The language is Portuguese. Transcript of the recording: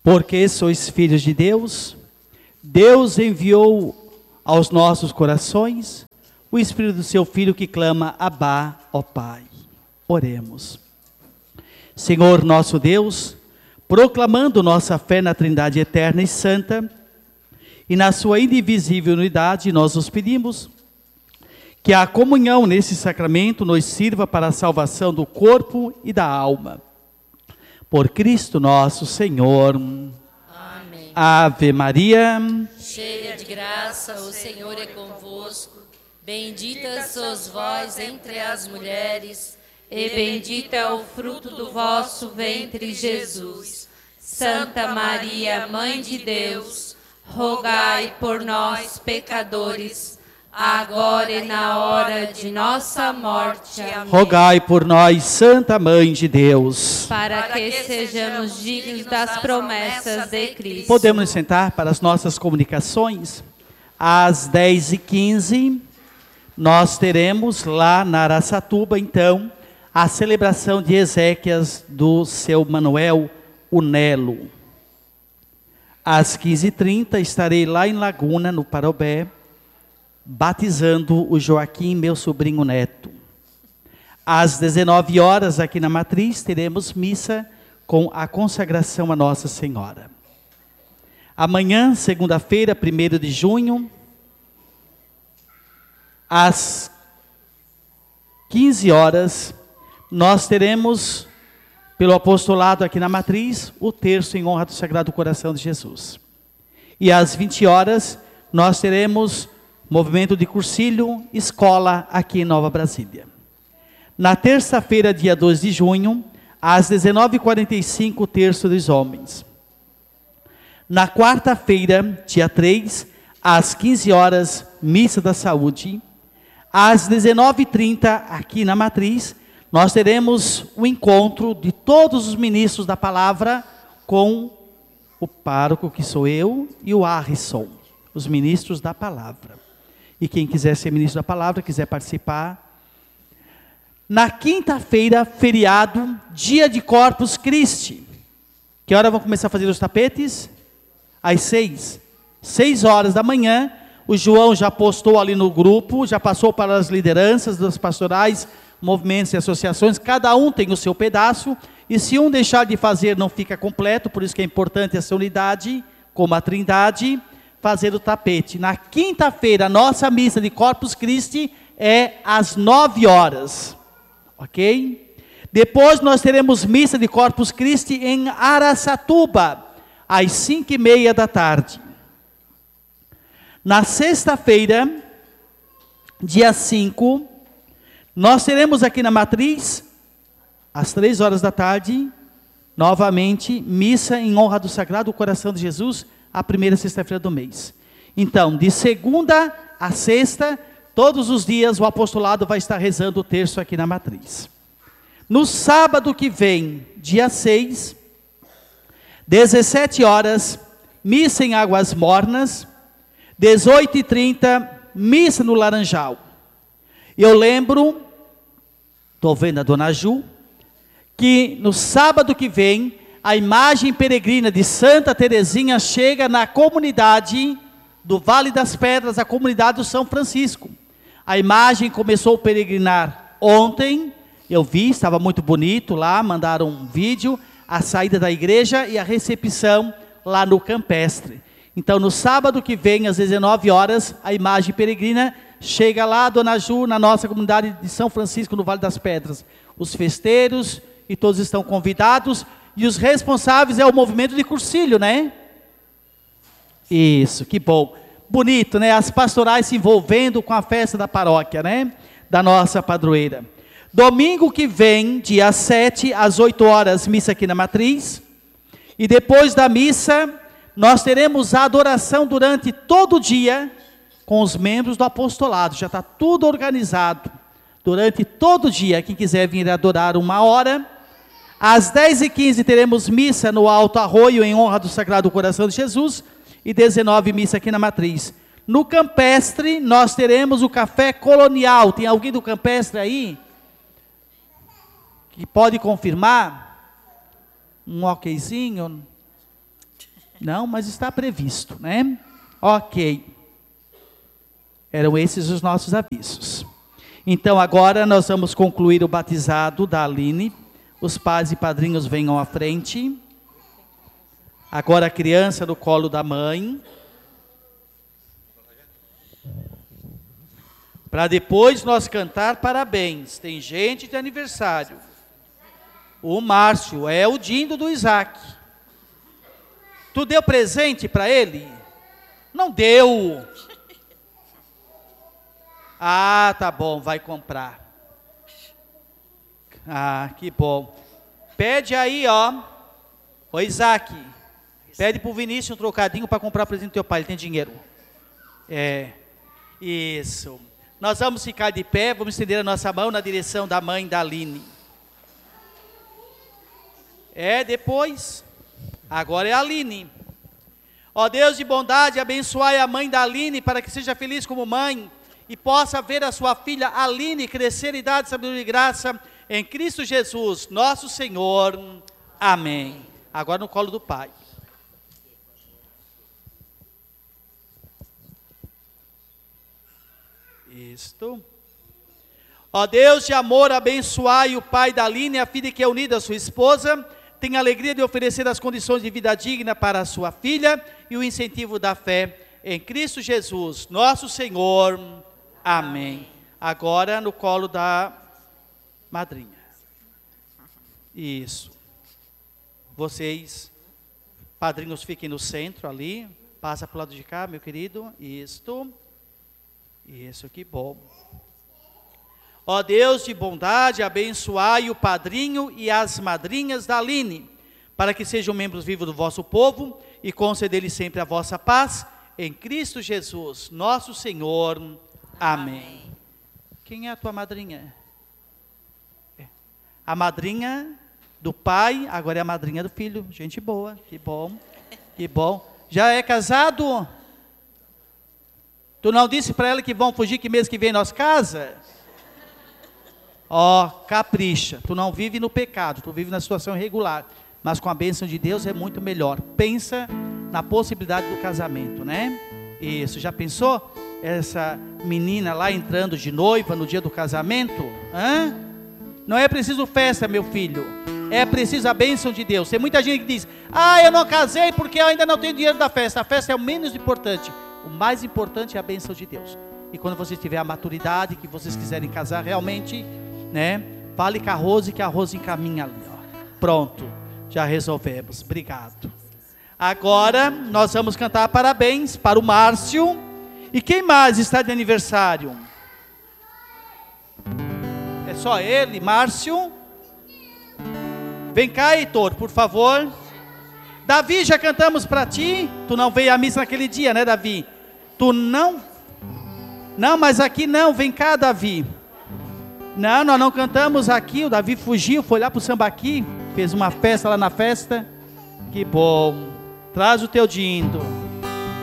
Porque sois filhos de Deus, Deus enviou aos nossos corações o Espírito do seu Filho que clama, Abá, ó Pai. Oremos. Senhor nosso Deus, proclamando nossa fé na Trindade eterna e santa, e na sua indivisível unidade, nós os pedimos que a comunhão nesse sacramento nos sirva para a salvação do corpo e da alma. Por Cristo nosso Senhor. Amém. Ave Maria, cheia de graça, o Senhor é convosco. Bendita sois vós entre as mulheres, e bendito é o fruto do vosso ventre, Jesus. Santa Maria, Mãe de Deus, rogai por nós, pecadores, agora e na hora de nossa morte. Amém. rogai por nós, Santa Mãe de Deus. Para que sejamos dignos das promessas de Cristo. Podemos nos sentar para as nossas comunicações? Às 10h15, nós teremos lá na Araçatuba, então, a celebração de exéquias do seu Manuel Unelo. Às 15h30, estarei lá em Laguna, no Parobé, batizando o Joaquim, meu sobrinho neto. Às 19 horas, aqui na Matriz, teremos missa com a consagração a Nossa Senhora. Amanhã, segunda-feira, 1º de junho, às 15 horas, nós teremos, pelo apostolado aqui na Matriz, o terço em honra do Sagrado Coração de Jesus. E às 20 horas, nós teremos movimento de cursilho, escola aqui em Nova Brasília. Na terça-feira, dia 2 de junho, às 19h45, o terço dos homens. Na quarta-feira, dia 3, às 15 horas, missa da saúde. Às 19h30, aqui na Matriz, nós teremos o encontro de todos os ministros da palavra com o pároco, que sou eu, e o Harrison, os ministros da palavra. E quem quiser ser ministro da palavra, quiser participar. Na quinta-feira, feriado, dia de Corpus Christi. Que hora vão começar a fazer os tapetes? Às 6. 6 horas da manhã, o João já postou ali no grupo, já passou para as lideranças das pastorais, movimentos e associações, cada um tem o seu pedaço, e se um deixar de fazer não fica completo, por isso que é importante essa unidade, como a Trindade, fazer o tapete. Na quinta-feira, a nossa missa de Corpus Christi é às 9 horas, ok? Depois nós teremos missa de Corpus Christi em Araçatuba, às 5h30 da tarde. Na sexta-feira, dia 5, nós teremos aqui na Matriz, às 3 horas da tarde, novamente, missa em honra do Sagrado Coração de Jesus, a primeira sexta-feira do mês. Então, de segunda a sexta, todos os dias o apostolado vai estar rezando o terço aqui na Matriz. No sábado que vem, dia 6, 17 horas, missa em Águas Mornas, 18h30, missa no Laranjal. Eu lembro, estou vendo a dona Ju, que no sábado que vem, a imagem peregrina de Santa Teresinha chega na comunidade do Vale das Pedras, a comunidade do São Francisco. A imagem começou a peregrinar ontem, eu vi, estava muito bonito lá, mandaram um vídeo, a saída da igreja e a recepção lá no Campestre. Então, no sábado que vem, às 19 horas, a imagem peregrina chega lá, dona Ju, na nossa comunidade de São Francisco, no Vale das Pedras. Os festeiros e todos estão convidados, e os responsáveis é o movimento de cursilho, né? Isso, que bom. Bonito, né? As pastorais se envolvendo com a festa da paróquia, né? Da nossa padroeira. Domingo que vem, dia 7, às 8 horas, missa aqui na Matriz. E depois da missa, nós teremos a adoração durante todo o dia com os membros do apostolado. Já está tudo organizado. Durante todo o dia, quem quiser vir adorar 1 hora. Às 10h15 teremos missa no Alto Arroio, em honra do Sagrado Coração de Jesus. E 19 missa aqui na Matriz. No Campestre, nós teremos o café colonial. Tem alguém do Campestre aí? Que pode confirmar? Um okzinho? Não, mas está previsto, né? Ok. Eram esses os nossos avisos. Então agora nós vamos concluir o batizado da Aline. Os pais e padrinhos venham à frente. Agora a criança no colo da mãe. Para depois nós cantar parabéns. Tem gente de aniversário. O Márcio é o dindo do Isaac. Tu deu presente para ele? Não deu. Ah, tá bom, vai comprar. Ah, que bom. Pede aí, ó. Ô Isaac, pede pro Vinícius um trocadinho para comprar presente do teu pai, ele tem dinheiro. Isso. Nós vamos ficar de pé, vamos estender a nossa mão na direção da mãe da Aline. Depois. Agora é a Aline. Ó Deus de bondade, abençoai a mãe da Aline para que seja feliz como mãe e possa ver a sua filha Aline crescer em idade, sabedoria e graça em Cristo Jesus, nosso Senhor. Amém. Agora no colo do pai. Isto. Ó Deus de amor, abençoai o pai da Aline, a filha que é unida à sua esposa, tem a alegria de oferecer as condições de vida digna para a sua filha e o incentivo da fé em Cristo Jesus, nosso Senhor. Amém. Agora no colo da madrinha. Isso. Vocês, padrinhos, fiquem no centro ali. Passa para o lado de cá, meu querido. Isto. Isso, que bom. Ó Deus de bondade, abençoai o padrinho e as madrinhas da Aline, para que sejam membros vivos do vosso povo e conceder-lhes sempre a vossa paz, em Cristo Jesus, nosso Senhor. Amém. Quem é a tua madrinha? A madrinha do pai, agora é a madrinha do filho. Gente boa, que bom, que bom. Já é casado? Tu não disse para ela que vão fugir que mês que vem nós casa? Ó, capricha, tu não vive no pecado, tu vive na situação irregular, mas com a bênção de Deus é muito melhor. Pensa na possibilidade do casamento, né? Isso, já pensou? Essa menina lá entrando de noiva no dia do casamento? Não é preciso festa, meu filho, é preciso a bênção de Deus. Tem muita gente que diz, eu não casei porque eu ainda não tenho dinheiro da festa. A festa é o menos importante, o mais importante é a bênção de Deus. E quando vocês tiverem a maturidade, que vocês quiserem casar realmente, né? Fale com a Rose, que a Rose encaminha ali, ó. Pronto, já resolvemos, obrigado. Agora nós vamos cantar parabéns para o Márcio. E quem mais está de aniversário? É só ele, Márcio. Vem cá, Heitor, por favor. Davi, já cantamos para ti. Tu não veio à missa naquele dia, né, Davi? Tu não? Não, mas aqui não, vem cá, Davi. Não, nós não cantamos aqui, o Davi fugiu, foi lá para o Sambaqui, fez uma festa lá na festa. Que bom, traz o teu dindo.